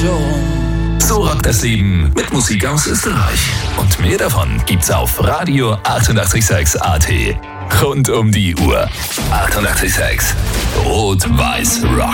schon. So rockt das Leben mit Musik aus Österreich. Und mehr davon gibt's auf Radio 886 AT. Rund um die Uhr. 886 Rot-Weiß Rock.